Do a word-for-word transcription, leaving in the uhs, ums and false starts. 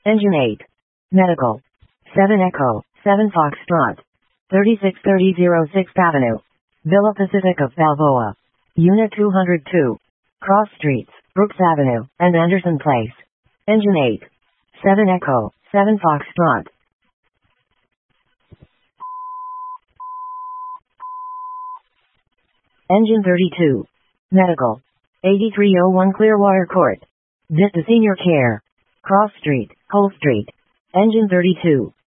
Engine eight. Medical. seven Echo, seven Foxtrot. thirty-six thirty oh sixth Avenue. Villa Pacifica of Balboa. Unit two hundred two. Cross Streets, Brooks Avenue, and Anderson Place. Engine eight. seven Echo, seven Foxtrot. Engine thirty-two. Medical. eighty-three oh one Clearwater Court. Vista Senior Care. Cross Street, Cole Street. Engine thirty-two.